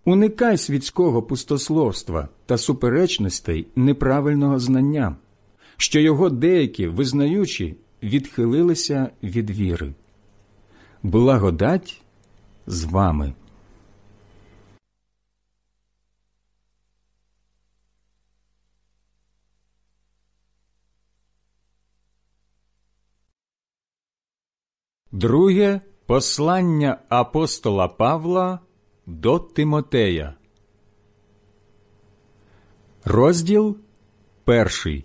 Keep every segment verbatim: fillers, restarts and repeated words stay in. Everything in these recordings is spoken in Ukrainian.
Уникай світського пустословства та суперечностей неправильного знання, що його деякі, визнаючи, відхилилися від віри. Благодать з вами. Друге послання апостола Павла до Тимотея. Розділ перший.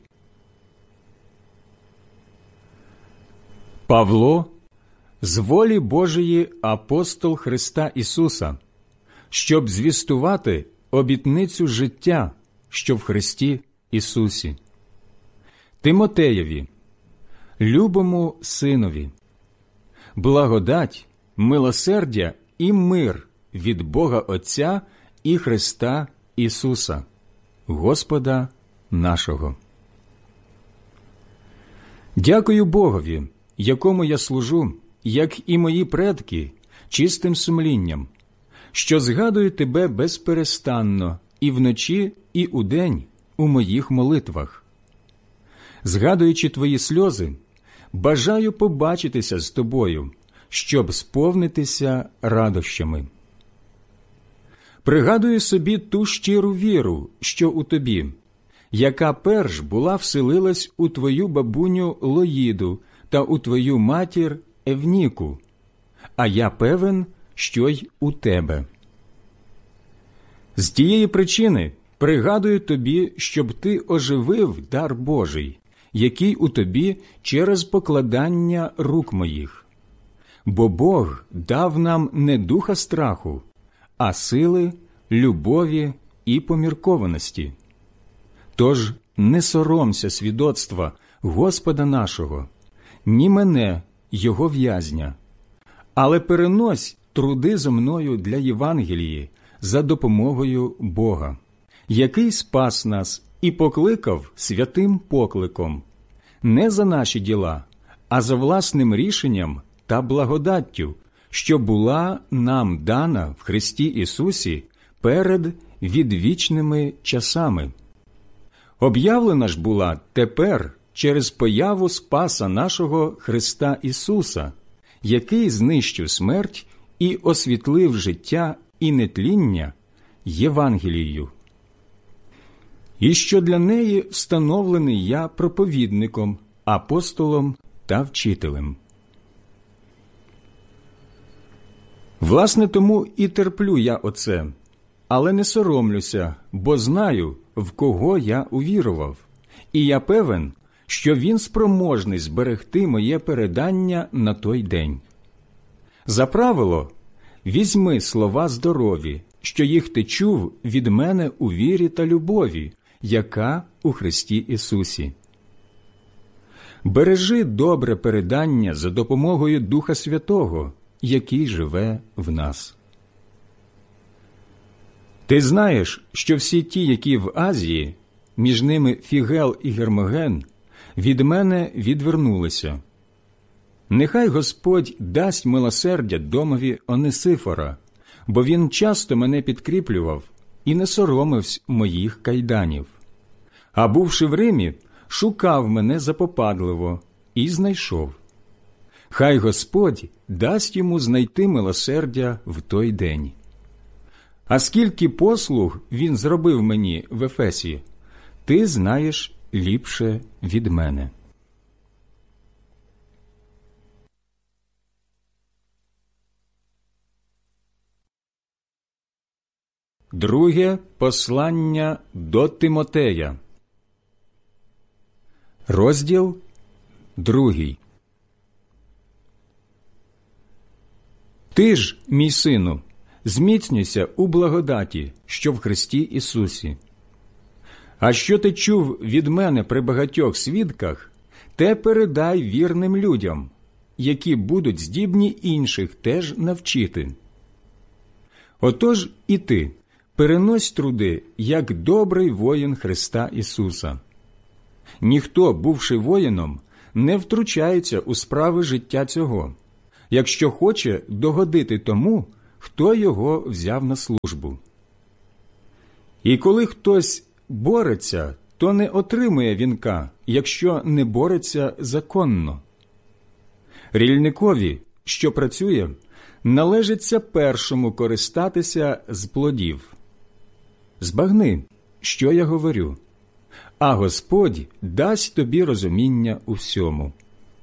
Павло, з волі Божої апостол Христа Ісуса, щоб звістувати обітницю життя, що в Христі Ісусі. Тимотеєві, любому синові, благодать, милосердя і мир від Бога Отця і Христа Ісуса, Господа нашого. Дякую Богові, якому я служу, як і мої предки, чистим сумлінням, що згадую тебе безперестанно і вночі, і удень у моїх молитвах. Згадуючи твої сльози, бажаю побачитися з тобою, щоб сповнитися радощами. Пригадую собі ту щиру віру, що у тобі, яка перш була вселилась у твою бабуню Лоїду та у твою матір Евніку, а я певен, що й у тебе. З тієї причини пригадую тобі, щоб ти оживив дар Божий, який у тобі через покладання рук моїх. Бо Бог дав нам не духа страху, а сили, любові і поміркованості. Тож не соромся свідоцтва Господа нашого, ні мене, Його в'язня, але перенось труди зо мною для Євангелії за допомогою Бога, який спас нас і покликав святим покликом, не за наші діла, а за власним рішенням та благодаттю, що була нам дана в Христі Ісусі перед відвічними часами. Об'явлена ж була тепер через появу Спаса нашого Христа Ісуса, який знищив смерть і освітлив життя і нетління Євангелією. І що для неї встановлений я проповідником, апостолом та вчителем. Власне, тому і терплю я оце, але не соромлюся, бо знаю, в кого я увірував, і я певен, що він спроможний зберегти моє передання на той день. За правило, візьми слова здорові, що їх ти чув від мене у вірі та любові, яка у Христі Ісусі. Бережи добре передання за допомогою Духа Святого, який живе в нас. Ти знаєш, що всі ті, які в Азії, між ними Фігел і Гермоген, від мене відвернулися. Нехай Господь дасть милосердя домові Онесифора, бо він часто мене підкріплював і не соромився моїх кайданів. А бувши в Римі, шукав мене запопадливо і знайшов. Хай Господь дасть йому знайти милосердя в той день. А скільки послуг він зробив мені в Ефесі, ти знаєш ліпше від мене. Друге послання до Тимотея. Розділ другий. Ти ж, мій сину, зміцнюйся у благодаті, що в Христі Ісусі. А що ти чув від мене при багатьох свідках, те передай вірним людям, які будуть здібні інших теж навчити. Отож і ти перенось труди, як добрий воїн Христа Ісуса. Ніхто, бувши воїном, не втручається у справи життя цього, якщо хоче догодити тому, хто його взяв на службу. І коли хтось бореться, то не отримує вінка, якщо не бореться законно. Рільникові, що працює, належиться першому користатися з плодів. Збагни, що я говорю, а Господь дасть тобі розуміння у всьому.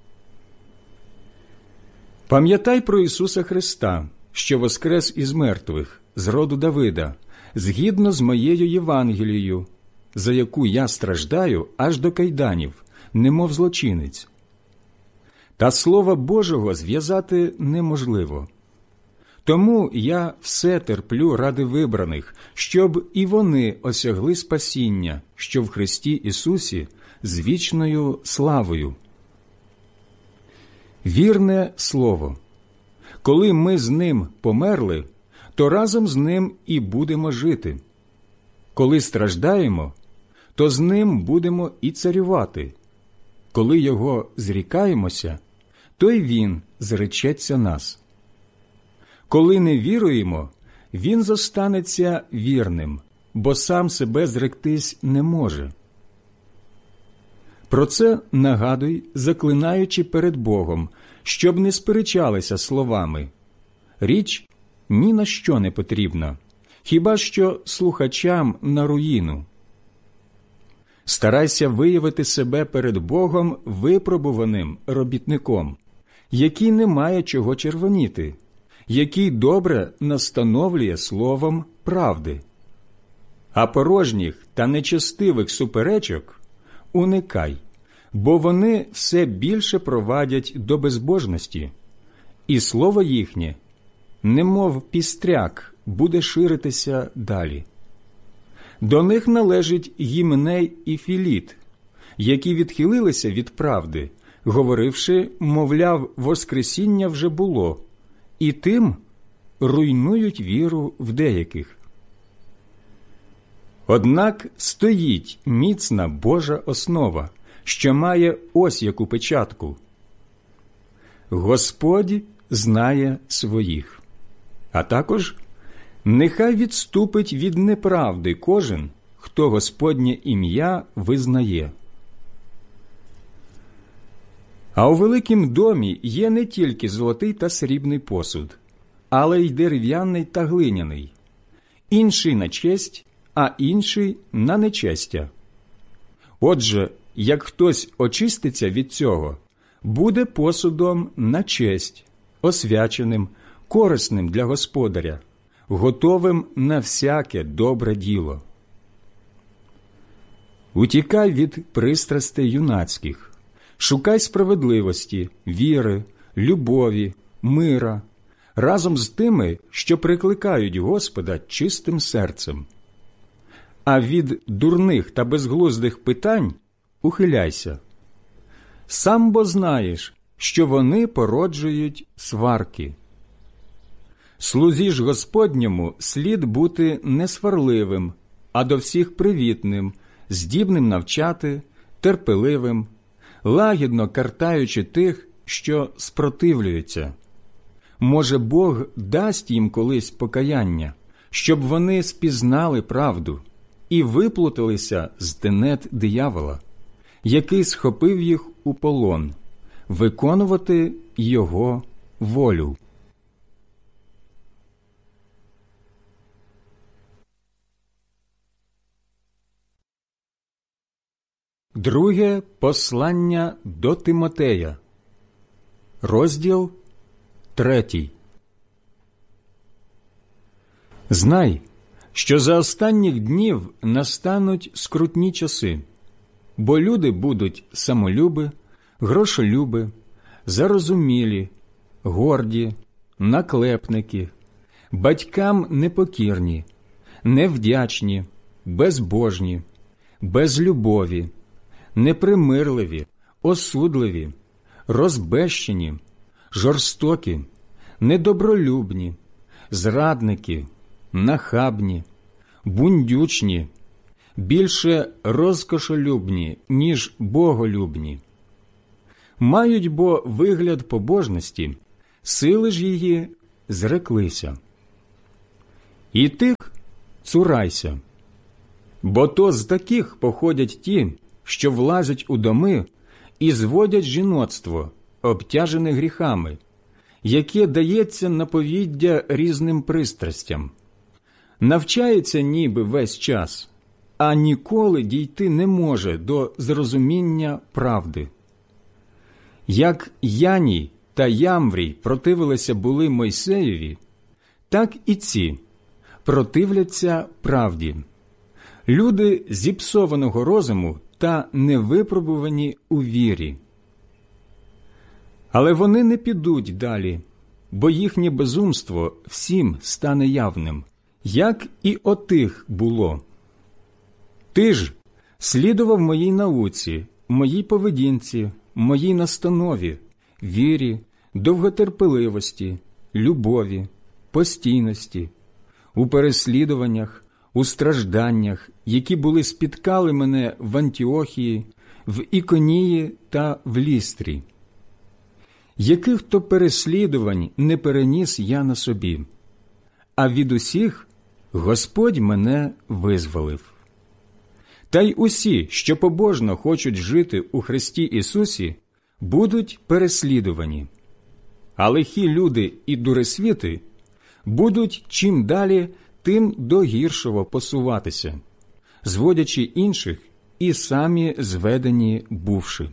Пам'ятай про Ісуса Христа, що воскрес із мертвих, з роду Давида, згідно з моєю Євангелією, за яку я страждаю аж до кайданів, немов злочинець. Та Слова Божого зв'язати неможливо. Тому я все терплю ради вибраних, щоб і вони осягли спасіння, що в Христі Ісусі з вічною славою. Вірне слово. Коли ми з Ним померли, то разом з Ним і будемо жити. Коли страждаємо, то з Ним будемо і царювати. Коли Його зрікаємося, то й Він зречеться нас. Коли не віруємо, Він зостанеться вірним, бо сам себе зректись не може. Про це нагадуй, заклинаючи перед Богом, щоб не сперечалися словами. Річ ні на що не потрібна, хіба що слухачам на руїну. Старайся виявити себе перед Богом випробуваним робітником, який не має чого червоніти, який добре настановлює словом правди. А порожніх та нечестивих суперечок уникай, бо вони все більше провадять до безбожності, і слово їхнє, немов пістряк, буде ширитися далі. До них належить Гіменей і Філіт, які відхилилися від правди, говоривши, мовляв, воскресіння вже було, і тим руйнують віру в деяких. Однак стоїть міцна Божа основа, що має ось яку печатку. Господь знає своїх. А також нехай відступить від неправди кожен, хто Господнє ім'я визнає. А у великім домі є не тільки золотий та срібний посуд, але й дерев'яний та глиняний, інший на честь, а інший на нечестя. Отже, як хтось очиститься від цього, буде посудом на честь, освяченим, корисним для господаря, готовим на всяке добре діло. Утікай від пристрастей юнацьких, шукай справедливості, віри, любові, мира, разом з тими, що прикликають Господа чистим серцем. А від дурних та безглуздих питань ухиляйся. Сам бо знаєш, що вони породжують сварки. Слузі ж Господньому слід бути не сварливим, а до всіх привітним, здібним навчати, терпеливим, лагідно картаючи тих, що спротивлюються. Може, Бог дасть їм колись покаяння, щоб вони спізнали правду і виплуталися з тенет диявола, який схопив їх у полон, виконувати його волю. Друге послання до Тимотея, розділ третій. Знай, що за останніх днів настануть скрутні часи, бо люди будуть самолюби, грошолюби, зарозумілі, горді, наклепники, батькам непокірні, невдячні, безбожні, безлюбові, непримирливі, осудливі, розбещені, жорстокі, недобролюбні, зрадники, нахабні, бундючні, більше розкошолюбні, ніж боголюбні. Мають бо вигляд побожності, сили ж її зреклися. І тих цурайся, Бо то з таких походять ті, що влазять у доми і зводять жіноцтво, обтяжене гріхами, яке дається на повіддя різним пристрастям. Навчається ніби весь час, а ніколи дійти не може до зрозуміння правди. Як Яній та Ямврій противилися були Мойсеєві, так і ці противляться правді. Люди зіпсованого розуму та невипробувані у вірі. Але вони не підуть далі, бо їхнє безумство всім стане явним, як і отих було. Ти ж слідував моїй науці, моїй поведінці, моїй настанові, вірі, довготерпеливості, любові, постійності, у переслідуваннях, у стражданнях, які були спіткали мене в Антіохії, в Іконії та в Лістрі. Яких то переслідувань не переніс я на собі, а від усіх Господь мене визволив. Та й усі, що побожно хочуть жити у Христі Ісусі, будуть переслідувані. А лихі люди і дуресвіти будуть чим далі, тим до гіршого посуватися, зводячи інших і самі зведені бувши.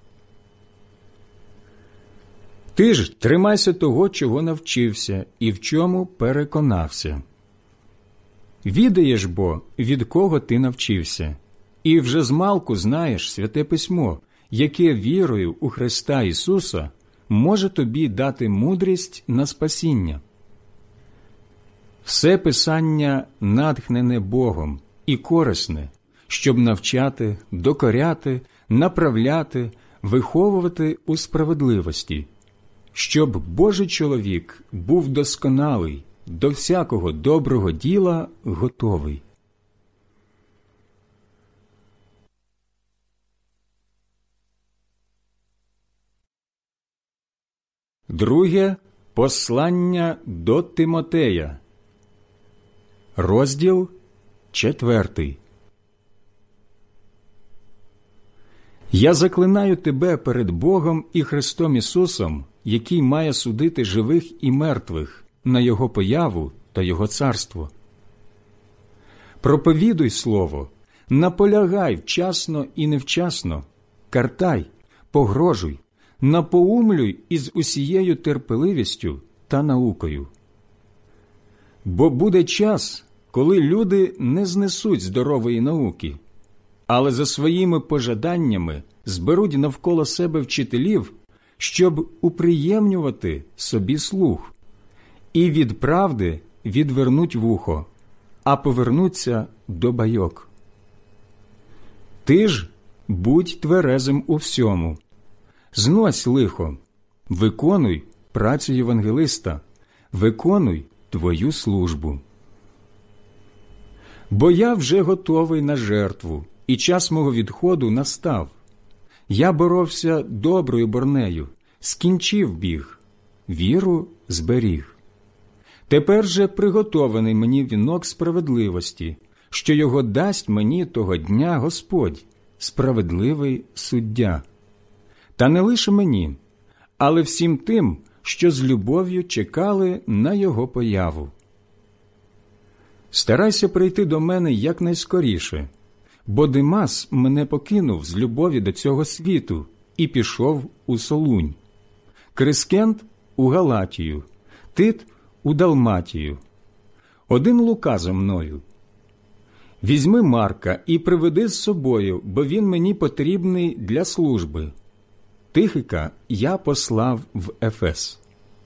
Ти ж тримайся того, чого навчився і в чому переконався. Відаєш бо, від кого ти навчився, і вже змалку знаєш Святе Письмо, яке вірою у Христа Ісуса може тобі дати мудрість на спасіння. Все Писання натхнене Богом і корисне, щоб навчати, докоряти, направляти, виховувати у справедливості, щоб Божий чоловік був досконалий, до всякого доброго діла готовий. Друге послання до Тимотея, розділ четвертий. Я заклинаю тебе перед Богом і Христом Ісусом, який має судити живих і мертвих на Його появу та Його царство. Проповідуй слово, наполягай вчасно і невчасно, картай, погрожуй, напоумлюй із усією терпеливістю та наукою. Бо буде час, коли люди не знесуть здорової науки, але за своїми пожаданнями зберуть навколо себе вчителів, щоб уприємнювати собі слух, і від правди відвернуть вухо, а повернуться до байок. Ти ж будь тверезим у всьому, знось лихо, виконуй працю євангелиста, виконуй твою службу. Бо я вже готовий на жертву, і час мого відходу настав. Я боровся доброю борнею, скінчив біг, віру зберіг. Тепер же приготований мені вінок справедливості, що його дасть мені того дня Господь, справедливий суддя. Та не лише мені, але всім тим, що з любов'ю чекали на його появу. Старайся прийти до мене якнайскоріше, бо Димас мене покинув з любові до цього світу і пішов у Солунь. Крискент – у Галатію, Тит – у Далматію. Один Лука зо мною. Візьми Марка і приведи з собою, бо він мені потрібний для служби. Тихика я послав в Ефес.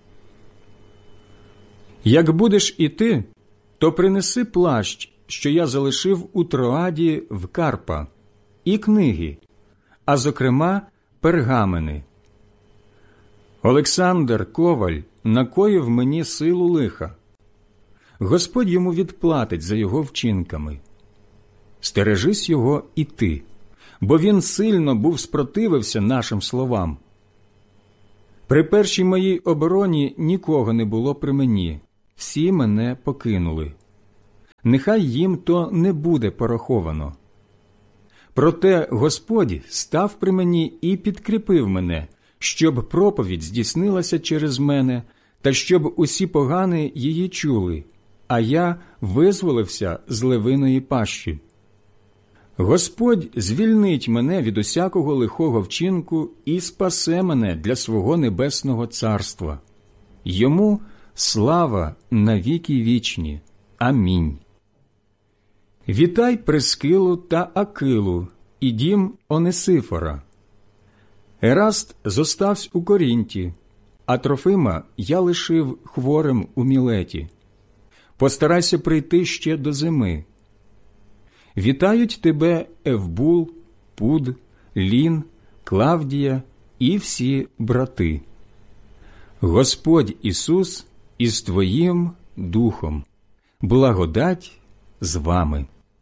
Як будеш іти, то принеси плащ, що я залишив у Троаді в Карпа, і книги, а зокрема пергамени. Олександр Коваль накоїв мені силу лиха. Господь йому відплатить за його вчинками. Стережись його і ти, бо він сильно був спротивився нашим словам. При першій моїй обороні нікого не було при мені, всі мене покинули. нехай їм то не буде пораховано. Проте Господь став при мені і підкріпив мене, щоб проповідь здійснилася через мене, та щоб усі погани її чули, а я визволився з левиної пащі. Господь звільнить мене від усякого лихого вчинку і спасе мене для свого небесного царства. Йому слава на віки вічні. Амінь. Вітай Прискилу та Акилу і дім Онесифора. Ераст зоставсь у Корінті, а Трофима я лишив хворим у Мілеті. Постарайся прийти ще до зими. Вітають тебе Евбул, Пуд, Лін, Клавдія і всі брати. Господь Ісус із твоїм духом. Благодать з вами.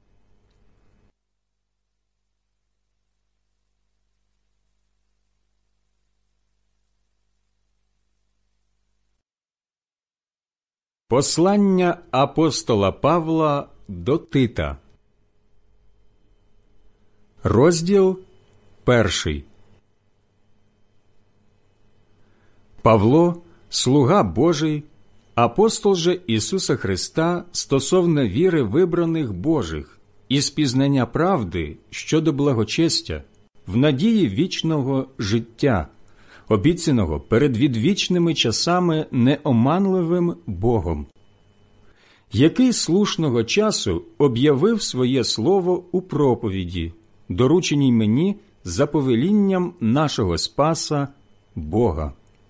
Послання апостола Павла до Тита. Розділ перший. Павло, слуга Божий, апостол же Ісуса Христа стосовно віри вибраних Божих і спізнання правди щодо благочестя, в надії вічного життя, обіцяного перед відвічними часами неоманливим Богом, який слушного часу об'явив своє слово у проповіді, дорученій мені за повелінням нашого Спаса Бога.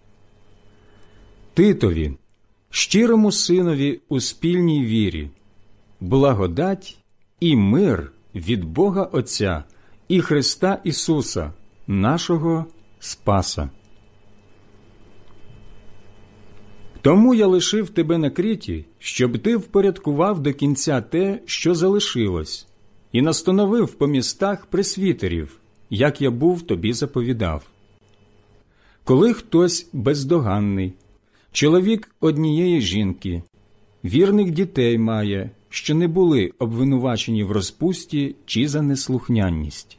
Титові, щирому синові у спільній вірі, благодать і мир від Бога Отця і Христа Ісуса, нашого Спаса. Тому я лишив тебе на Кріті, щоб ти впорядкував до кінця те, що залишилось, і настановив по містах пресвітерів, як я був тобі заповідав. Коли хтось бездоганний, чоловік однієї жінки, вірних дітей має, що не були обвинувачені в розпусті чи за неслухняність.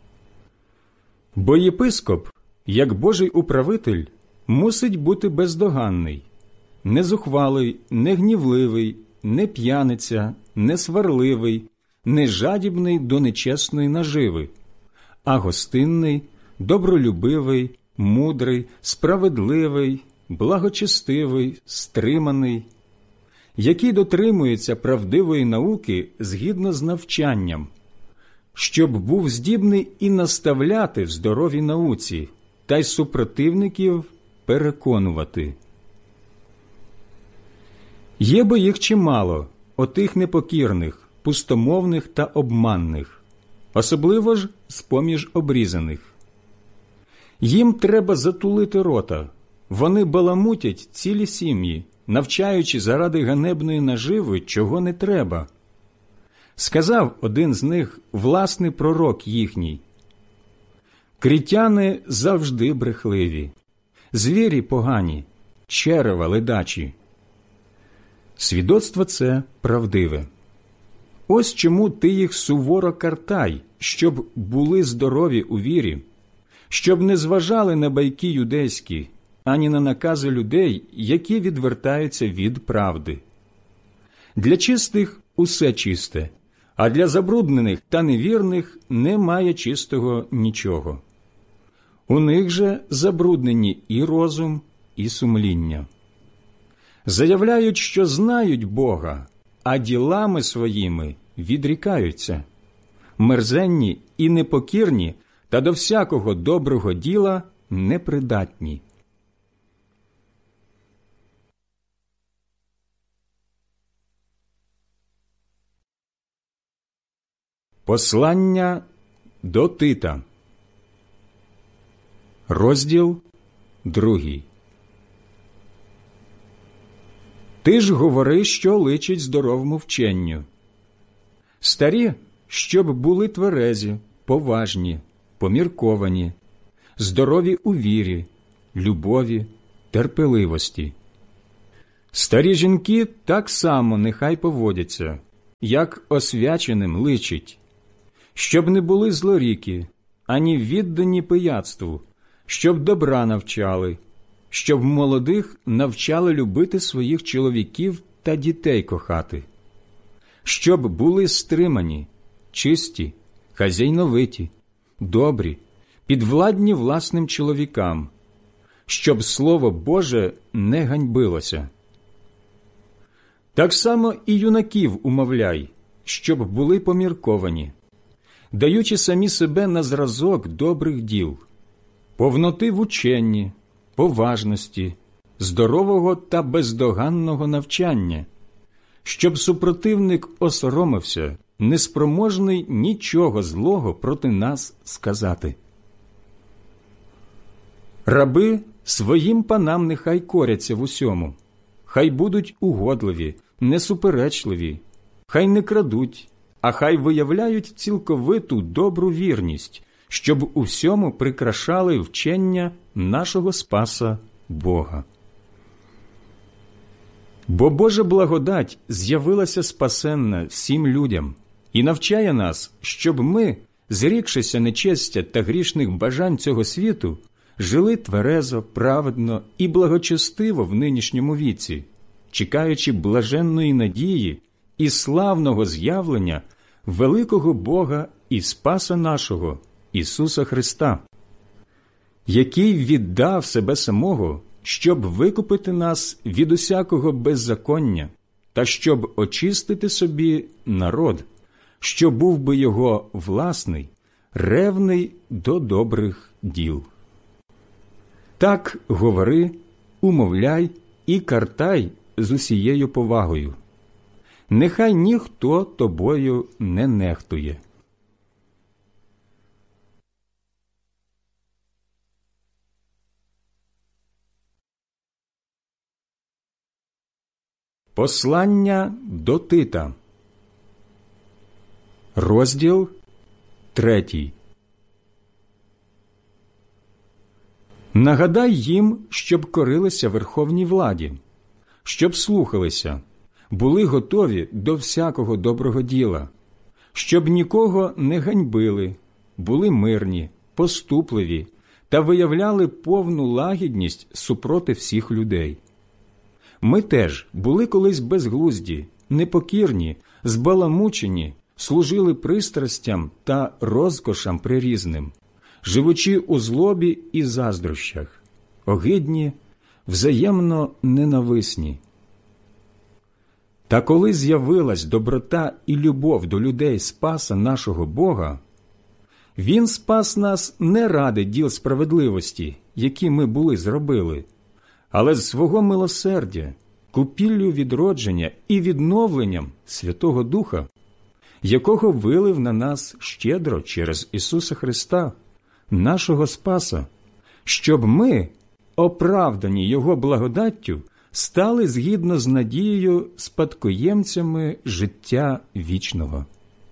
Бо єпископ, як Божий управитель, мусить бути бездоганний, не зухвалий, не гнівливий, не п'яниця, не сварливий, не жадібний до нечесної наживи, а гостинний, добролюбивий, мудрий, справедливий, благочестивий, стриманий, який дотримується правдивої науки згідно з навчанням, щоб був здібний і наставляти в здоровій науці, та й супротивників переконувати. Є бо їх чимало, отих непокірних, пустомовних та обманних, особливо ж з-поміж обрізаних. Їм треба затулити рота, вони баламутять цілі сім'ї, навчаючи заради ганебної наживи, чого не треба. Сказав один з них власний пророк їхній: «Крітяни завжди брехливі, звірі погані, черева ледачі». Свідоцтво це правдиве. Ось чому ти їх суворо картай, щоб були здорові у вірі, щоб не зважали на байки юдейські, ані на накази людей, які відвертаються від правди. Для чистих усе чисте, а для забруднених та невірних немає чистого нічого. У них же забруднені і розум, і сумління. Заявляють, що знають Бога, а ділами своїми відрікаються. Мерзенні і непокірні та до всякого доброго діла непридатні. Послання до Тита. Розділ другий. Ти ж говори, що личить здоровому вченню. Старі, щоб були тверезі, поважні, помірковані, здорові у вірі, любові, терпеливості. Старі жінки так само нехай поводяться, як освяченим личить, щоб не були злоріки, ані віддані пияцтву, щоб добра навчали, щоб молодих навчали любити своїх чоловіків та дітей кохати, щоб були стримані, чисті, хазяйновиті, добрі, підвладні власним чоловікам, щоб Слово Боже не ганьбилося. Так само і юнаків умовляй, щоб були помірковані, даючи самі себе на зразок добрих діл, повноти в ученні, поважності, здорового та бездоганного навчання, щоб супротивник осоромився, неспроможний нічого злого проти нас сказати. Раби своїм панам нехай коряться в усьому, хай будуть угодливі, несуперечливі, хай не крадуть, а хай виявляють цілковиту добру вірність, щоб у всьому прикрашали вчення нашого Спаса Бога. Бо Божа благодать з'явилася спасенна всім людям і навчає нас, щоб ми, зрікшися нечестя та грішних бажань цього світу, жили тверезо, праведно і благочестиво в нинішньому віці, чекаючи блаженної надії і славного з'явлення великого Бога і Спаса нашого, Ісуса Христа, який віддав себе самого, щоб викупити нас від усякого беззаконня та щоб очистити собі народ, що був би його власний, ревний до добрих діл. Так говори, умовляй і картай з усією повагою. Нехай ніхто тобою не нехтує. Послання до Тита. Розділ третій. Нагадай їм, щоб корилися верховній владі, щоб слухалися, були готові до всякого доброго діла, щоб нікого не ганьбили, були мирні, поступливі та виявляли повну лагідність супроти всіх людей. Ми теж були колись безглузді, непокірні, збаламучені, служили пристрастям та розкошам прирізним, живучи у злобі і заздрощах, огидні, взаємно ненависні. Та коли з'явилась доброта і любов до людей Спаса нашого Бога, Він спас нас не ради діл справедливості, які ми були зробили, але з свого милосердя, купіллю відродження і відновленням Святого Духа, якого вилив на нас щедро через Ісуса Христа, нашого Спаса, щоб ми, оправдані Його благодаттю, стали згідно з надією спадкоємцями життя вічного.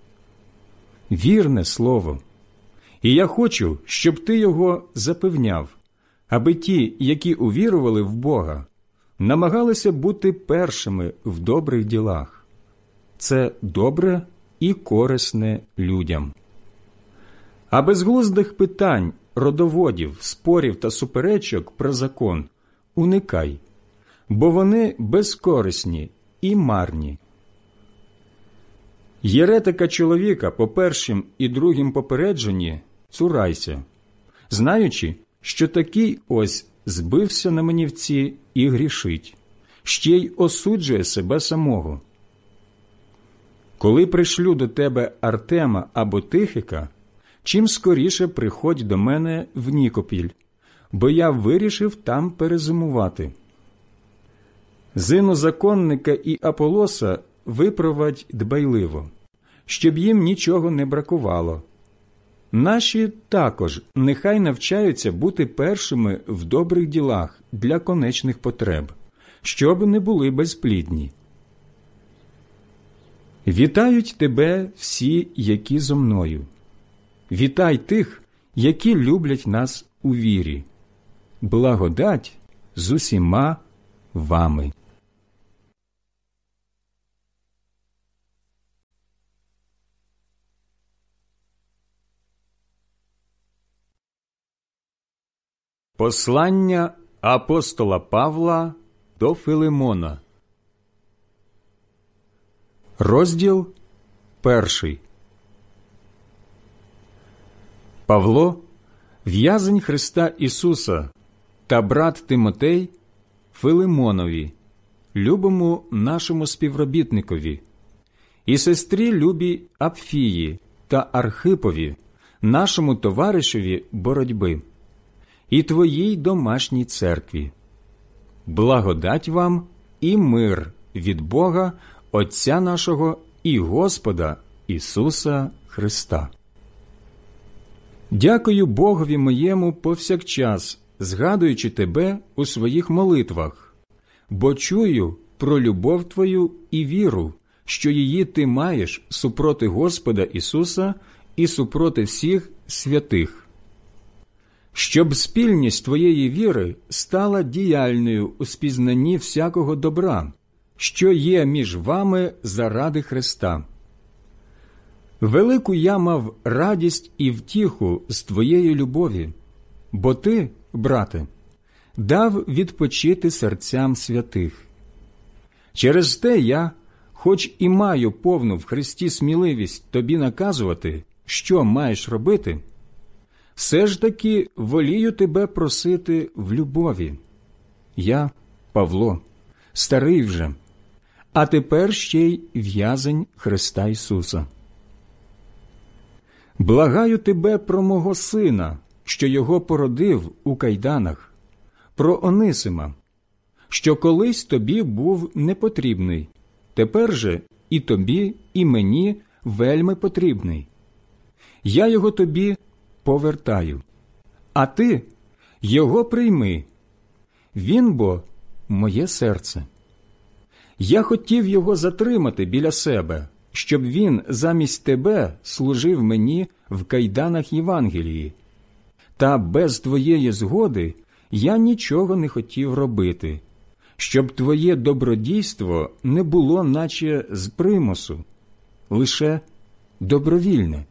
Вірне слово, і я хочу, щоб ти його запевняв, аби ті, які увірували в Бога, намагалися бути першими в добрих ділах. Це добре і корисне людям. А безглуздих питань, родоводів, спорів та суперечок про закон уникай, бо вони безкорисні і марні. Єретика чоловіка по першим і другим попередженні цурайся, знаючи, що такий ось збився на манівці і грішить, ще й осуджує себе самого. Коли пришлю до тебе Артема або Тихика, чим скоріше приходь до мене в Нікопіль, бо я вирішив там перезимувати. Зину законника і Аполоса випровадь дбайливо, щоб їм нічого не бракувало. Наші також нехай навчаються бути першими в добрих ділах для конечних потреб, щоб не були безплідні. Вітають тебе всі, які зо мною. Вітай тих, які люблять нас у вірі. Благодать з усіма вами. Послання апостола Павла до Филимона. Розділ перший. Павло, в'язень Христа Ісуса, та брат Тимотей Филимонові, любому нашому співробітникові, і сестрі любій Апфії та Архипові, нашому товаришеві боротьби, і твоїй домашній церкві. Благодать вам і мир від Бога, Отця нашого і Господа Ісуса Христа. Дякую Богові моєму повсякчас, згадуючи тебе у своїх молитвах, бо чую про любов твою і віру, що її ти маєш супроти Господа Ісуса і супроти всіх святих. Щоб спільність твоєї віри стала діяльною у спізнанні всякого добра, що є між вами заради Христа. Велику я мав радість і втіху з твоєї любові, бо ти, брате, дав відпочити серцям святих. Через те я, хоч і маю повну в Христі сміливість тобі наказувати, що маєш робити, все ж таки волію тебе просити в любові. Я, Павло, старий вже, а тепер ще й в'язень Христа Ісуса. Благаю тебе про мого сина, що його породив у кайданах, про Онисима, що колись тобі був непотрібний, тепер же і тобі, і мені вельми потрібний. Я його тобі повертаю, а ти його прийми. Він бо моє серце. Я хотів його затримати біля себе, щоб він замість тебе служив мені в кайданах Євангелії. Та без твоєї згоди я нічого не хотів робити, щоб твоє добродійство не було наче з примусу, лише добровільне.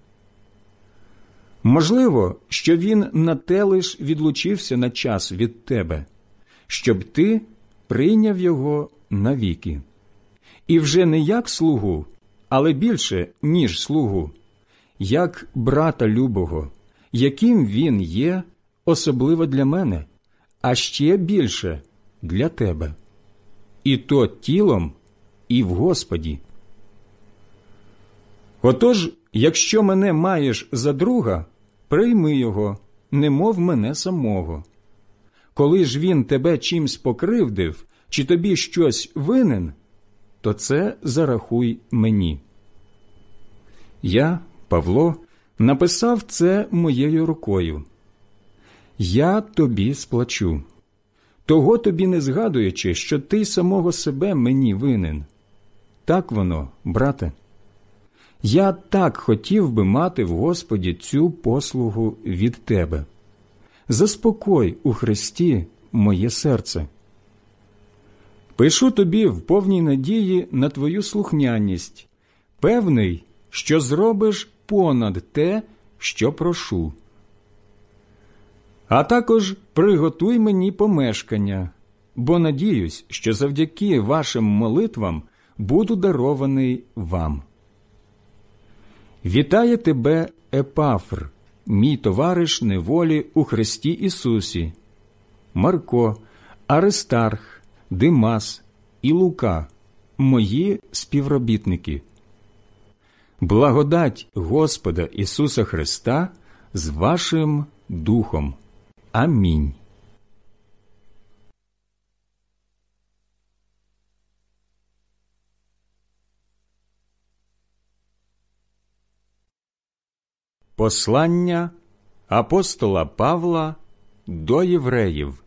Можливо, що він на те лиш відлучився на час від тебе, щоб ти прийняв його навіки. І вже не як слугу, але більше, ніж слугу, як брата любого, яким він є, особливо для мене, а ще більше для тебе. І то тілом, і в Господі. Отож, якщо мене маєш за друга, прийми його, немов мене самого. Коли ж він тебе чимсь покривдив, чи тобі щось винен, то це зарахуй мені. Я, Павло, написав це моєю рукою. Я тобі сплачу, того тобі не згадуючи, що ти самого себе мені винен. Так воно, брате. Я так хотів би мати в Господі цю послугу від тебе. Заспокой у Христі моє серце. Пишу тобі в повній надії на твою слухняність, певний, що зробиш понад те, що прошу. А також приготуй мені помешкання, бо надіюсь, що завдяки вашим молитвам буду дарований вам. Вітає тебе Епафр, мій товариш неволі у Христі Ісусі, Марко, Аристарх, Димас і Лука, мої співробітники. Благодать Господа Ісуса Христа з вашим духом. Амінь. Послання апостола Павла до євреїв.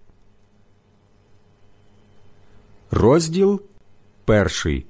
Розділ перший.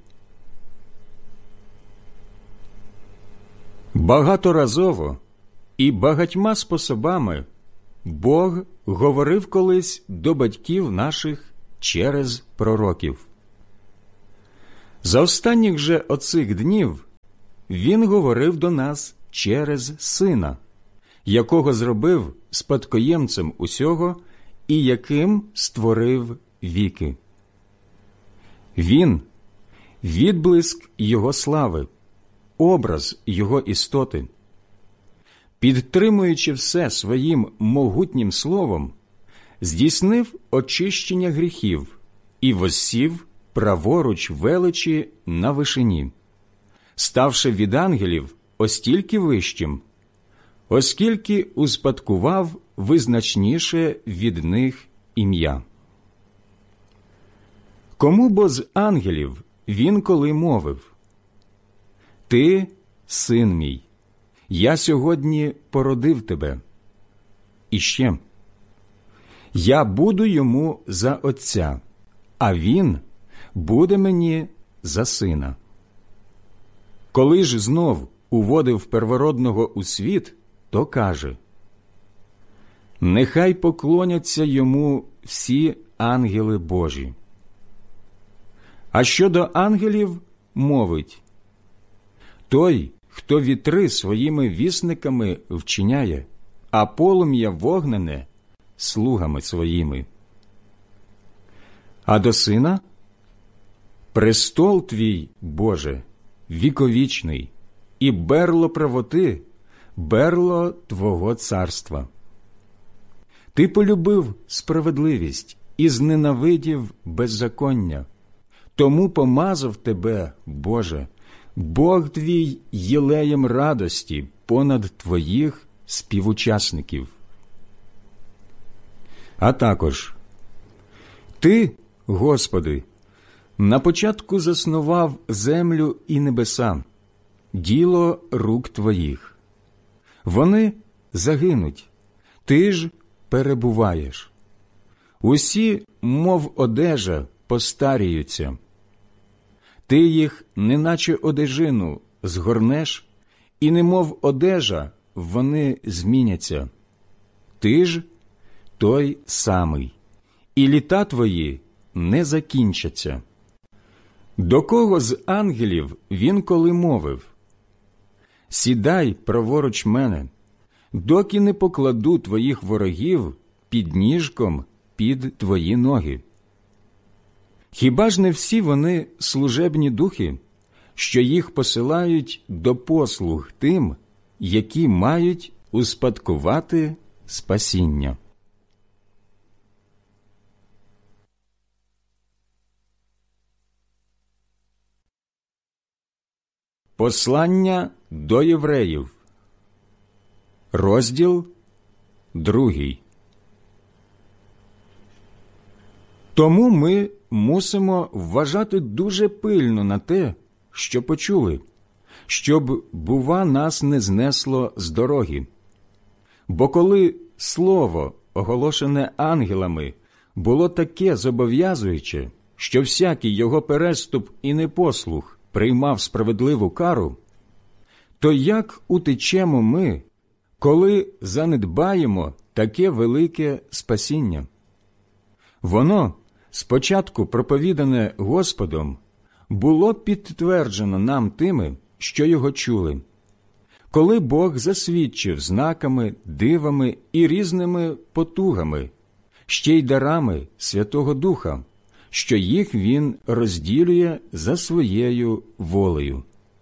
Багаторазово і багатьма способами Бог говорив колись до батьків наших через пророків. За останніх же оцих днів Він говорив до нас через Сина, якого зробив спадкоємцем усього і яким створив віки. Він – відблиск Його слави, образ Його істоти. Підтримуючи все своїм могутнім словом, здійснив очищення гріхів і воссів праворуч величі на вишині, ставши від ангелів остільки вищим, оскільки успадкував визначніше від них ім'я. Кому бо з ангелів він коли мовив: «Ти, син мій, я сьогодні породив тебе». І ще: «Я буду йому за отця, а він буде мені за сина». Коли ж знов уводив первородного у світ, то каже: «Нехай поклоняться йому всі ангели Божі». А щодо ангелів мовить: «Той, хто вітри своїми вісниками вчиняє, а полум'я вогнене слугами своїми». А до сина: «Престол твій, Боже, віковічний, і берло правоти, берло Твого царства. Ти полюбив справедливість і зненавидів беззаконня, тому помазав тебе, Боже, Бог твій єлеєм радості понад твоїх співучасників». А також: «Ти, Господи, на початку заснував землю і небеса, діло рук твоїх. Вони загинуть, ти ж перебуваєш. Усі, мов одежа, постаріються. Ти їх, неначе одежину, згорнеш, і немов одежа вони зміняться. Ти ж той самий, і літа твої не закінчаться». До кого з ангелів він коли мовив: «Сідай праворуч мене, доки не покладу твоїх ворогів під ніжком під твої ноги»? Хіба ж не всі вони служебні духи, що їх посилають до послуг тим, які мають успадкувати спасіння? Послання до євреїв, розділ другий. Тому ми мусимо вважати дуже пильно на те, що почули, щоб, бува, нас не знесло з дороги. Бо коли слово, оголошене ангелами, було таке зобов'язуюче, що всякий його переступ і непослух приймав справедливу кару, то як утечемо ми, коли занедбаємо таке велике спасіння? Воно, спочатку проповідане Господом, було підтверджено нам тими, що його чули, коли Бог засвідчив знаками, дивами і різними потугами, ще й дарами Святого Духа, що їх він розділює за своєю волею.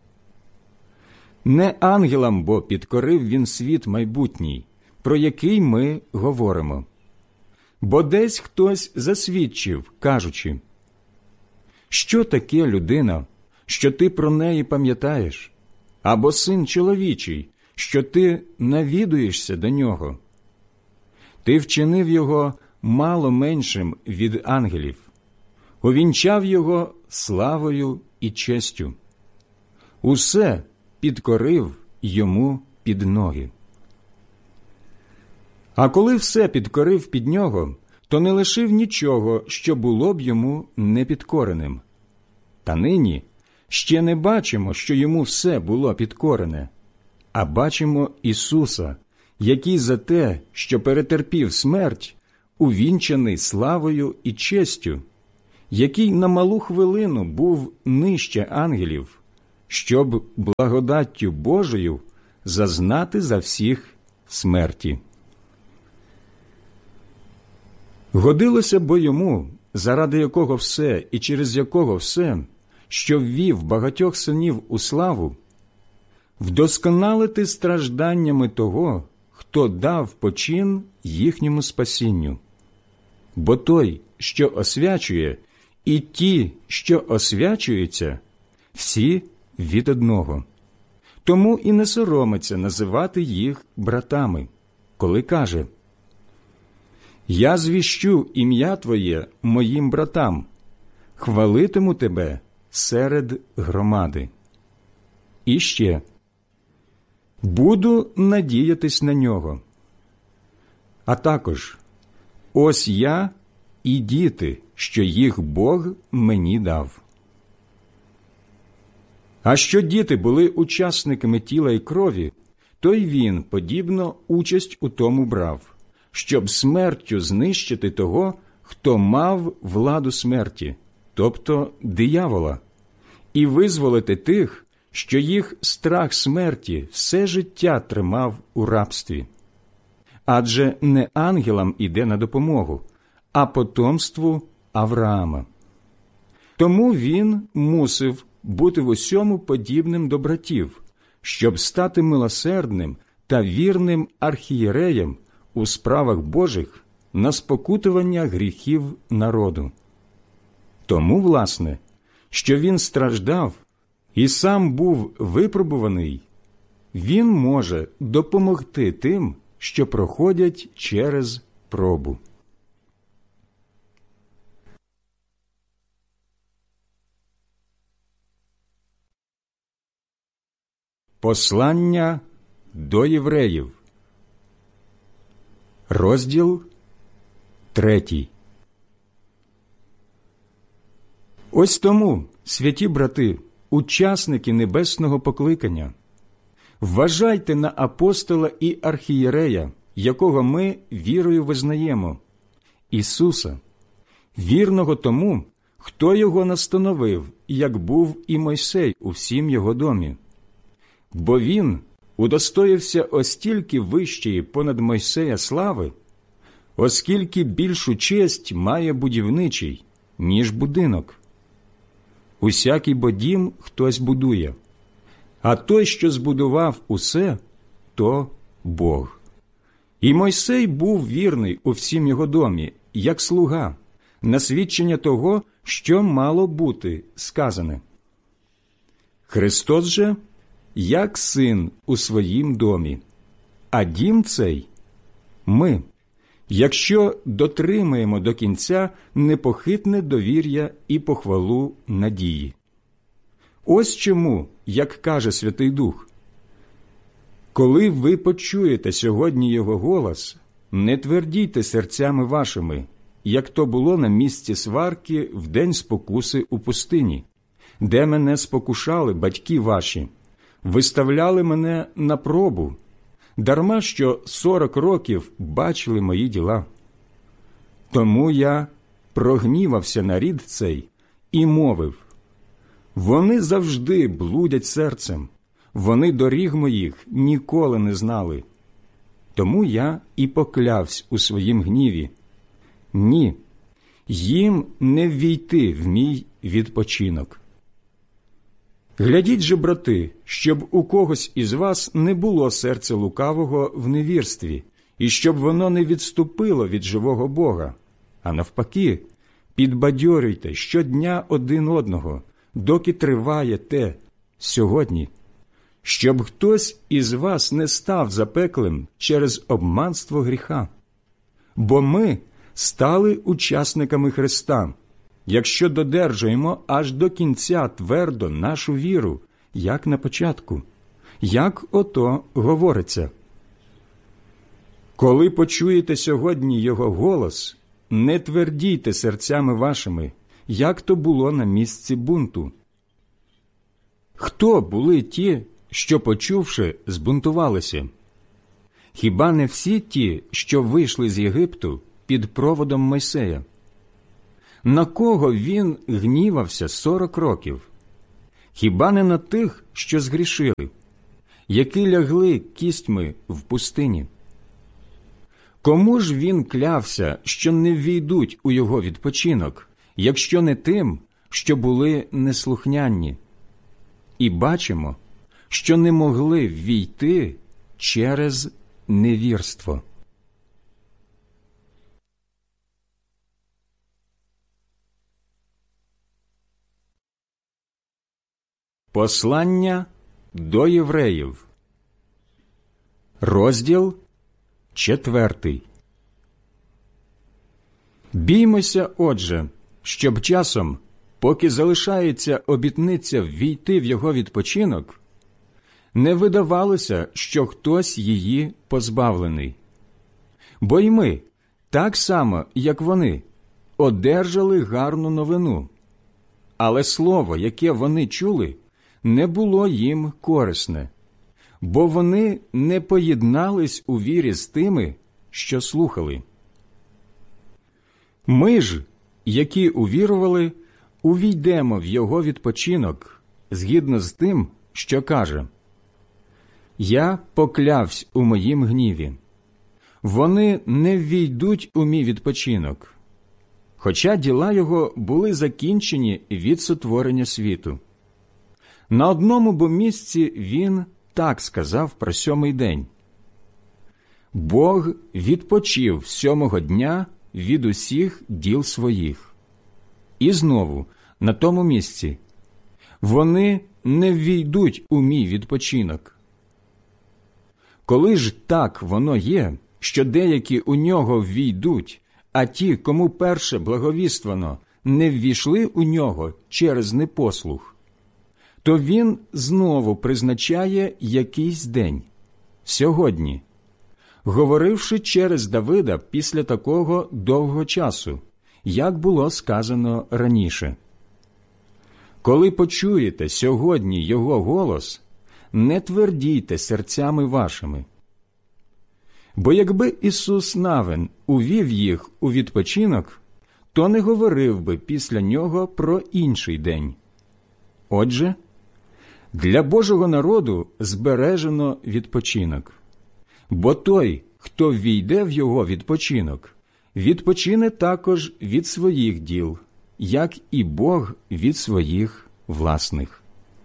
Не ангелам бо підкорив він світ майбутній, про який ми говоримо. Бо десь хтось засвідчив, кажучи: «Що таке людина, що ти про неї пам'ятаєш? Або син чоловічий, що ти навідуєшся до нього? Ти вчинив його мало меншим від ангелів, увінчав його славою і честю. Усе підкорив йому під ноги». А коли все підкорив під нього, то не лишив нічого, що було б йому непідкореним. Та нині ще не бачимо, що йому все було підкорене, а бачимо Ісуса, який за те, що перетерпів смерть, увінчаний славою і честю, який на малу хвилину був нижче ангелів, щоб благодаттю Божою зазнати за всіх смерті. Годилося бо йому, заради якого все і через якого все, що ввів багатьох синів у славу, вдосконалити стражданнями того, хто дав почин їхньому спасінню. Бо той, що освячує, і ті, що освячуються, всі від одного. Тому і не соромиться називати їх братами, коли каже: «Я звіщу ім'я Твоє моїм братам, хвалитиму Тебе серед громади». І ще: «Буду надіятись на нього». А також: «Ось я і діти, що їх Бог мені дав». А що діти були учасниками тіла і крові, то й він, подібно, участь у тому брав, щоб смертю знищити того, хто мав владу смерті, тобто диявола, і визволити тих, що їх страх смерті все життя тримав у рабстві. Адже не ангелам іде на допомогу, а потомству Авраама. Тому він мусив бути в усьому подібним до братів, щоб стати милосердним та вірним архієреєм у справах Божих на спокутування гріхів народу. Тому, власне, що він страждав і сам був випробуваний, він може допомогти тим, що проходять через пробу. Послання до євреїв. Розділ третій. Ось тому, святі брати, учасники небесного покликання, вважайте на апостола і архієрея, якого ми вірою визнаємо, Ісуса, вірного тому, хто його настановив, як був і Мойсей у всім його домі. Бо він удостоївся остільки вищої понад Мойсея слави, оскільки більшу честь має будівничий, ніж будинок. Усякий бо дім хтось будує, а той, що збудував усе, то Бог. І Мойсей був вірний у всім його домі, як слуга, на свідчення того, що мало бути сказане. Христос же – як син у своїм домі, а дім цей – ми, якщо дотримаємо до кінця непохитне довір'я і похвалу надії. Ось чому, як каже Святий Дух: «Коли ви почуєте сьогодні Його голос, не твердійте серцями вашими, як то було на місці сварки в день спокуси у пустині, де мене спокушали батьки ваші, виставляли мене на пробу, дарма що сорок років бачили мої діла. Тому я прогнівався на рід цей і мовив: вони завжди блудять серцем, вони доріг моїх ніколи не знали. Тому я і поклявсь у своїм гніві: ні, їм не ввійти в мій відпочинок. Глядіть же, брати, щоб у когось із вас не було серця лукавого в невірстві, і щоб воно не відступило від живого Бога, а навпаки, підбадьорюйте щодня один одного, доки триває те сьогодні, щоб хтось із вас не став запеклим через обманство гріха. Бо ми стали учасниками Христа, якщо додержуємо аж до кінця твердо нашу віру, як на початку, як ото говориться. Коли почуєте сьогодні Його голос, не твердійте серцями вашими, як то було на місці бунту. Хто були ті, що, почувши, збунтувалися? Хіба не всі ті, що вийшли з Єгипту під проводом Мойсея? На кого він гнівався сорок років? Хіба не на тих, що згрішили, які лягли кістьми в пустині? Кому ж він клявся, що не ввійдуть у його відпочинок, якщо не тим, що були неслухняні? І бачимо, що не могли ввійти через невірство. Послання до євреїв, розділ четвертий. Біймося, отже, щоб часом, поки залишається обітниця ввійти в його відпочинок, не видавалося, що хтось її позбавлений. Бо й ми, так само, як вони, одержали гарну новину, але слово, яке вони чули, не було їм корисне, бо вони не поєднались у вірі з тими, що слухали. Ми ж, які увірували, увійдемо в його відпочинок, згідно з тим, що каже: «Я поклявсь у моїм гніві. Вони не ввійдуть у мій відпочинок, хоча діла його були закінчені від сотворення світу». На одному бо місці він так сказав про сьомий день: «Бог відпочив сьомого дня від усіх діл своїх». І знову, на тому місці: «Вони не ввійдуть у мій відпочинок». Коли ж так воно є, що деякі у нього ввійдуть, а ті, кому перше благовіствано, не ввійшли у нього через непослух, то він знову призначає якийсь день – сьогодні, говоривши через Давида після такого довгого часу, як було сказано раніше: «Коли почуєте сьогодні його голос, не твердійте серцями вашими». Бо якби Ісус Навин увів їх у відпочинок, то не говорив би після нього про інший день. Отже, для Божого народу збережено відпочинок. Бо той, хто ввійде в його відпочинок, відпочине також від своїх діл, як і Бог від своїх власних.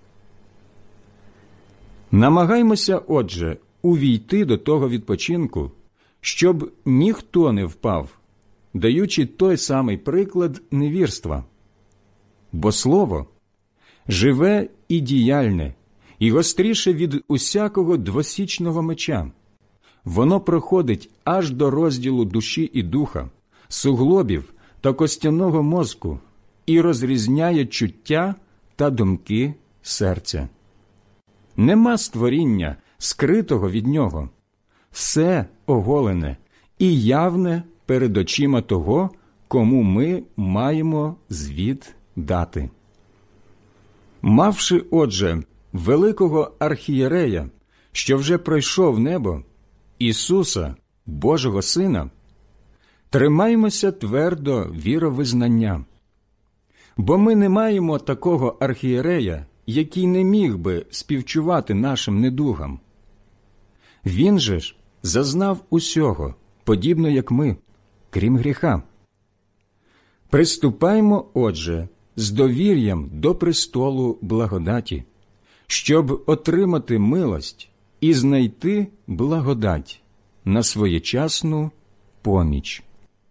Намагаймося, отже, увійти до того відпочинку, щоб ніхто не впав, даючи той самий приклад невірства. Бо слово живе і діяльне, і гостріше від усякого двосічного меча. Воно проходить аж до розділу душі і духа, суглобів та костяного мозку, і розрізняє чуття та думки серця. Нема створіння, скритого від нього. Все оголене і явне перед очима того, кому ми маємо звіт дати. Мавши, отже, великого архієрея, що вже пройшов небо, Ісуса, Божого Сина, тримаймося твердо віровизнання. Бо ми не маємо такого архієрея, який не міг би співчувати нашим недугам. Він же ж зазнав усього, подібно як ми, крім гріха. Приступаймо, отже, з довір'ям до престолу благодаті, щоб отримати милость і знайти благодать на своєчасну поміч.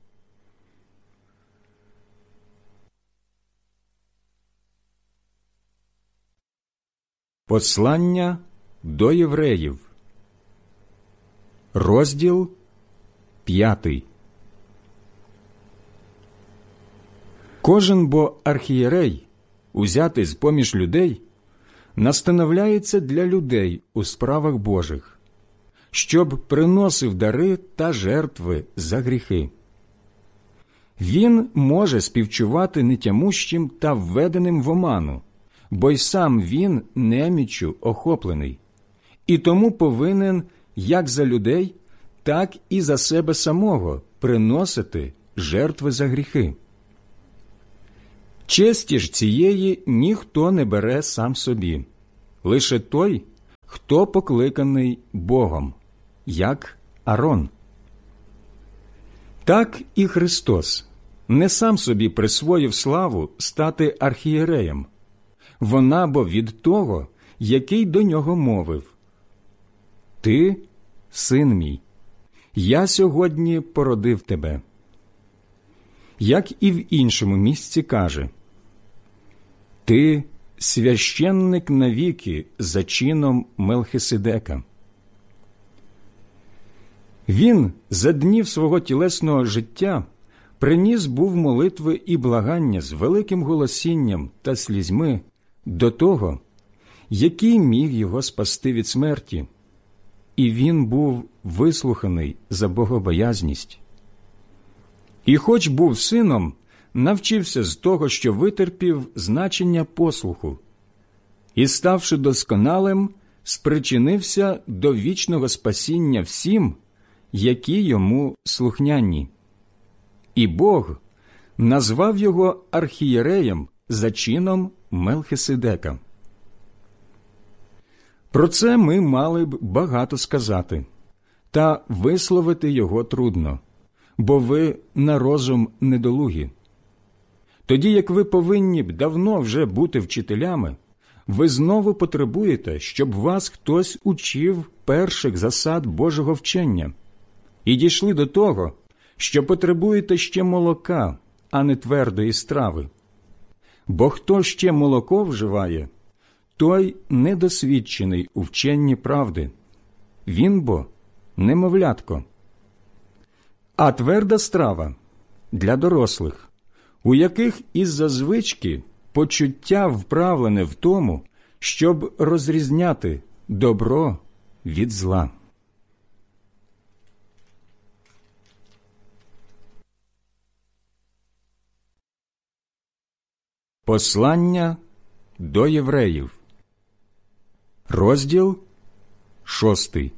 Послання до євреїв, розділ п'ятий. Кожен бо архієрей, узятий з-поміж людей, настановляється для людей у справах Божих, щоб приносив дари та жертви за гріхи. Він може співчувати нетямущим та введеним в оману, бо й сам він неміччю охоплений, і тому повинен як за людей, так і за себе самого приносити жертви за гріхи. Честі ж цієї ніхто не бере сам собі, лише той, хто покликаний Богом, як Арон. Так і Христос не сам собі присвоїв славу стати архієреєм, вона бо від того, який до нього мовив: «Ти, син мій, я сьогодні породив тебе». Як і в іншому місці каже: «Ти священник навіки за чином Мелхиседека». Він за днів свого тілесного життя приніс був молитви і благання з великим голосінням та слізьми до того, який міг його спасти від смерті, і він був вислуханий за богобоязність. І хоч був сином, навчився з того, що витерпів значення послуху, і, ставши досконалим, спричинився до вічного спасіння всім, які йому слухняні. І Бог назвав його архієреєм за чином Мелхиседека. Про це ми мали б багато сказати, та висловити його трудно, бо ви на розум недолугі. Тоді як ви повинні б давно вже бути вчителями, ви знову потребуєте, щоб вас хтось учив перших засад Божого вчення, і дійшли до того, що потребуєте ще молока, а не твердої страви. Бо хто ще молоко вживає, той недосвідчений у вченні правди. Він бо немовлятко. А тверда страва для дорослих, у яких із-за звички почуття вправлене в тому, щоб розрізняти добро від зла. Послання до євреїв. Розділ шостий.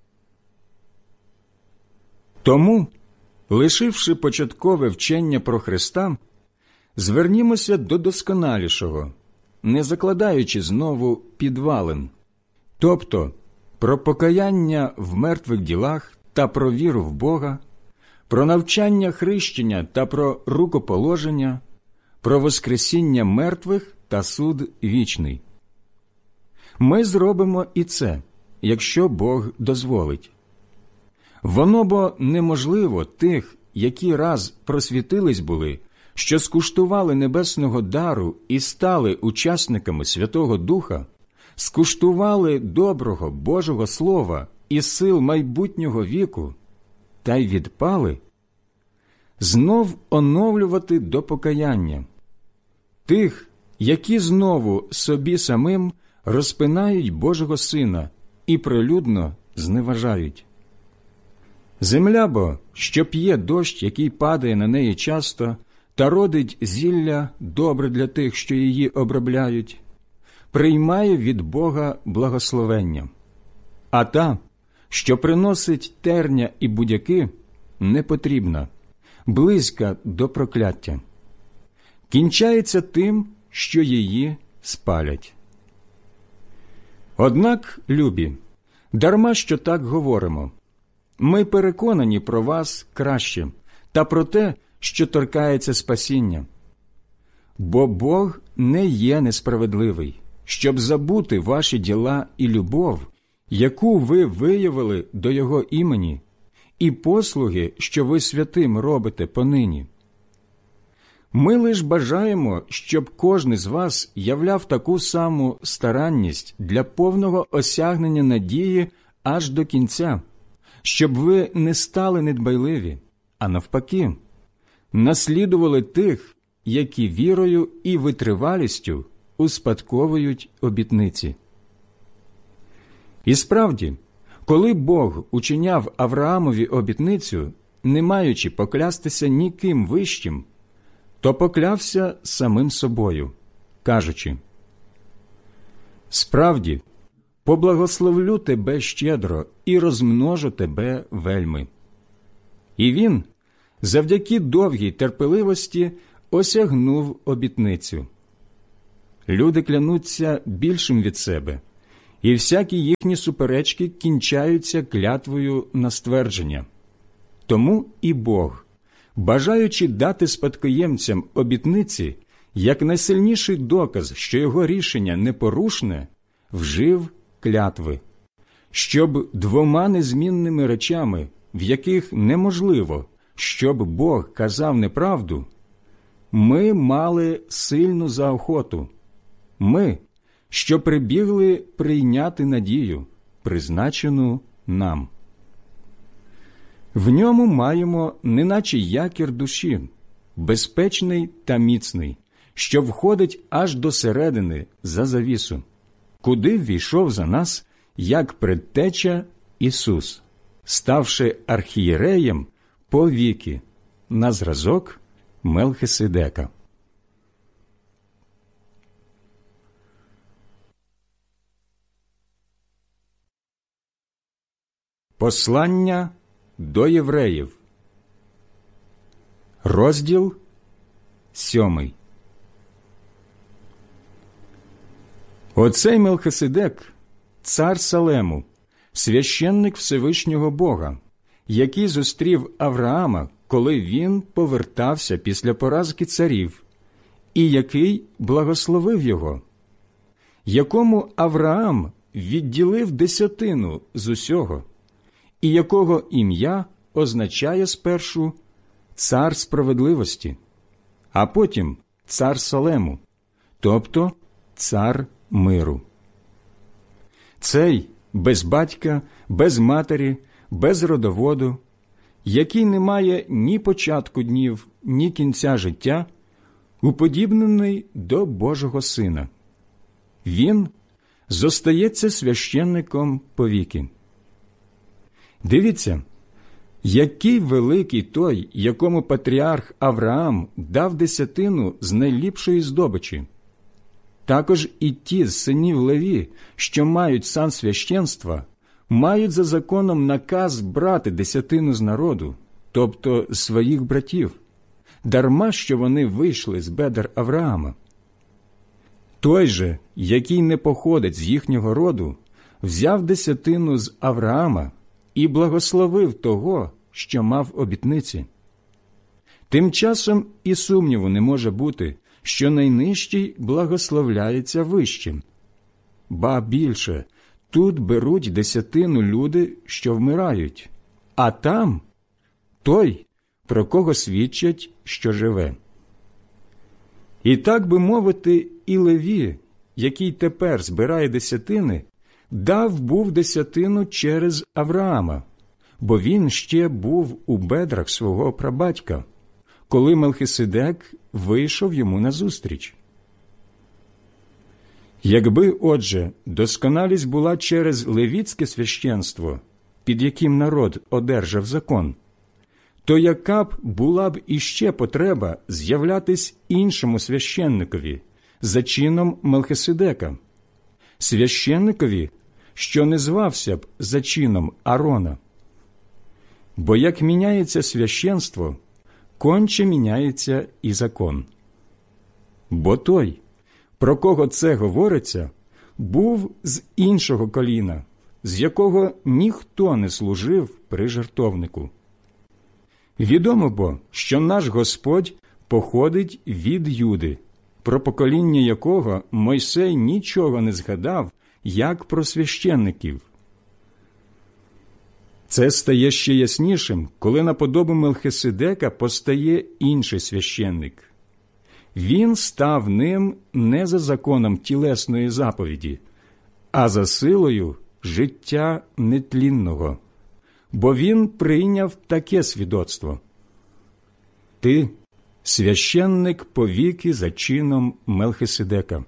Тому, лишивши початкове вчення про Христа, звернімося до досконалішого, не закладаючи знову підвалин, тобто про покаяння в мертвих ділах та про віру в Бога, про навчання хрещення та про рукоположення, про воскресіння мертвих та суд вічний. Ми зробимо і це, якщо Бог дозволить. Воно бо неможливо тих, які раз просвітились були, що скуштували небесного дару і стали учасниками Святого Духа, скуштували доброго Божого Слова і сил майбутнього віку, та й відпали, знов оновлювати до покаяння тих, які знову собі самим розпинають Божого Сина і прилюдно зневажають. Земля бо, що п'є дощ, який падає на неї часто, та родить зілля добре для тих, що її обробляють, приймає від Бога благословення. А та, що приносить терня і будяки, не потрібна, близька до прокляття. Кінчається тим, що її спалять. Однак, любі, дарма що так говоримо, ми переконані про вас краще та про те, що торкається спасіння. Бо Бог не є несправедливий, щоб забути ваші діла і любов, яку ви виявили до Його імені, і послуги, що ви святим робите понині. Ми лиш бажаємо, щоб кожен з вас являв таку саму старанність для повного осягнення надії аж до кінця, щоб ви не стали недбайливі, а навпаки, наслідували тих, які вірою і витривалістю успадковують обітниці. І справді, коли Бог учиняв Авраамові обітницю, не маючи поклястися ніким вищим, то поклявся самим собою, кажучи: «Справді, поблагословлю тебе щедро і розмножу тебе вельми». І він, завдяки довгій терпеливості, осягнув обітницю. Люди клянуться більшим від себе, і всякі їхні суперечки кінчаються клятвою на ствердження. Тому і Бог бажаючи дати спадкоємцям обітниці, як найсильніший доказ, що його рішення непорушне, вжив клятви, щоб двома незмінними речами, в яких неможливо, щоб Бог казав неправду, ми мали сильну заохоту, ми, що прибігли прийняти надію, призначену нам. В ньому маємо неначе якір душі, безпечний та міцний, що входить аж до середини за завісу, куди ввійшов за нас, як предтеча Ісус, ставши архієреєм по віки, на зразок Мелхиседека. Послання до євреїв. Розділ сьомий. Оцей Мелхиседек – цар Салему, священник Всевишнього Бога, який зустрів Авраама, коли він повертався після поразки царів, і який благословив його, якому Авраам відділив десятину з усього, і якого ім'я означає спершу «цар справедливості», а потім «цар Салему», тобто «цар миру». Цей без батька, без матері, без родоводу, який не має ні початку днів, ні кінця життя, уподібнений до Божого Сина. Він зостається священником повіки. Дивіться, який великий той, якому патріарх Авраам дав десятину з найліпшої здобичі. Також і ті з синів Леві, що мають сан священства, мають за законом наказ брати десятину з народу, тобто своїх братів, дарма що вони вийшли з бедер Авраама. Той же, який не походить з їхнього роду, взяв десятину з Авраама і благословив того, що мав обітниці. Тим часом і сумніву не може бути, що найнижчий благословляється вищим. Ба більше, тут беруть десятину люди, що вмирають, а там той, про кого свідчать, що живе. І так би мовити, і Леві, який тепер збирає десятини, дав був десятину через Авраама, бо він ще був у бедрах свого прабатька, коли Мелхиседек вийшов йому назустріч. Якби, отже, досконалість була через левітське священство, під яким народ одержав закон, то яка б була б іще потреба з'являтись іншому священникові за чином Мелхиседека, священникові, що не звався б за чином Арона? Бо як міняється священство, конче міняється і закон. Бо той, про кого це говориться, був з іншого коліна, з якого ніхто не служив при жертовнику. Відомо бо, що наш Господь походить від Юди, про покоління якого Мойсей нічого не згадав, як про священників. Це стає ще яснішим, коли на подобу Мелхиседека постає інший священник. Він став ним не за законом тілесної заповіді, а за силою життя нетлінного, бо він прийняв таке свідоцтво: «Ти – священник повіки за чином Мелхиседека».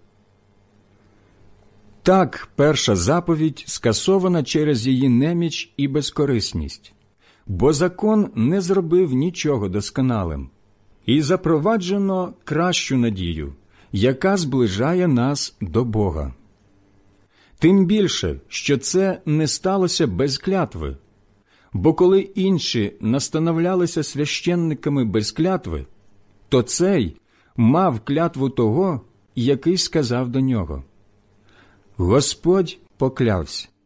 Так перша заповідь скасована через її неміч і безкорисність, бо закон не зробив нічого досконалим, і запроваджено кращу надію, яка зближає нас до Бога. Тим більше, що це не сталося без клятви, бо коли інші настановлялися священниками без клятви, то цей мав клятву того, який сказав до нього: «Господь поклявся,